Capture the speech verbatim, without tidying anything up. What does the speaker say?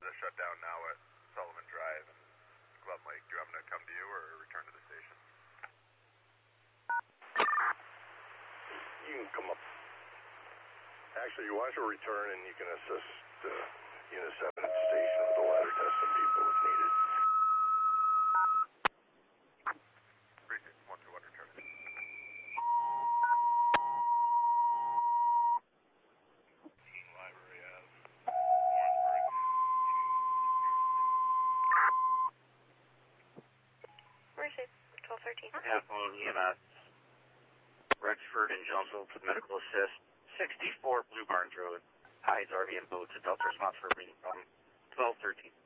The shutdown now at Sullivan Drive and Glove Lake. Do you want me to come to you or return to the station? You can come up. Actually, you want to return and you can assist uh, Unit seven at the station with the ladder test some people if needed. Precinct one two one return. Library Ave, Warrensburg. Mercy, twelve thirteen. Half-moon E M S, Rexford and Jonesville to medical assist, sixty-four Blue Barns Road. Highs already in boats. Adult response for being from twelve thirteen.